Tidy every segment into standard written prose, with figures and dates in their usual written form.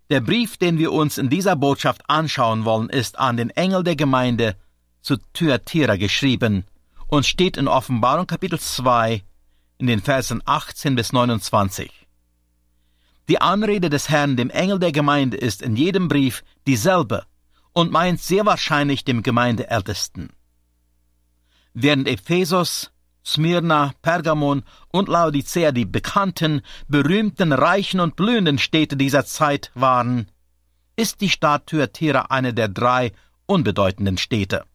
Der Brief, den wir uns in dieser Botschaft anschauen wollen, ist an den Engel der Gemeinde zu Thyatira geschrieben und steht in Offenbarung Kapitel 2 in den Versen 18 bis 29. Die Anrede des Herrn dem Engel der Gemeinde ist in jedem Brief dieselbe und meint sehr wahrscheinlich dem Gemeindeältesten. Während Ephesus, Smyrna, Pergamon und Laodicea die bekannten, berühmten, reichen und blühenden Städte dieser Zeit waren, ist die Stadt Thyatira eine der 3 unbedeutenden Städte.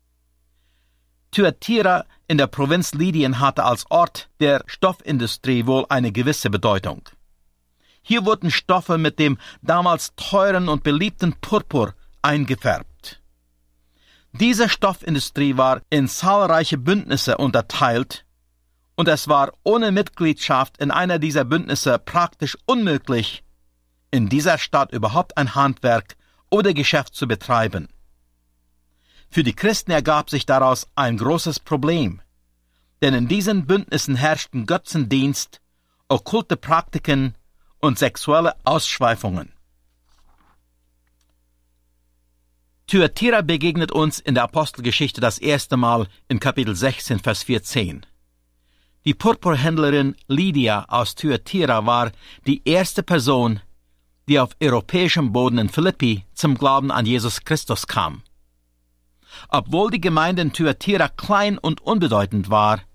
Thyatira in der Provinz Lydien hatte als Ort der Stoffindustrie wohl eine gewisse Bedeutung. Hier wurden Stoffe mit dem damals teuren und beliebten Purpur eingefärbt. Diese Stoffindustrie war in zahlreiche Bündnisse unterteilt und es war ohne Mitgliedschaft in einer dieser Bündnisse praktisch unmöglich, in dieser Stadt überhaupt ein Handwerk oder Geschäft zu betreiben. Für die Christen ergab sich daraus ein großes Problem, denn in diesen Bündnissen herrschten Götzendienst, okkulte Praktiken und sexuelle Ausschweifungen. Thyatira begegnet uns in der Apostelgeschichte das erste Mal in Kapitel 16, Vers 14. Die Purpurhändlerin Lydia aus Thyatira war die erste Person, die auf europäischem Boden in Philippi zum Glauben an Jesus Christus kam. Obwohl die Gemeinde in Thyatira klein und unbedeutend war,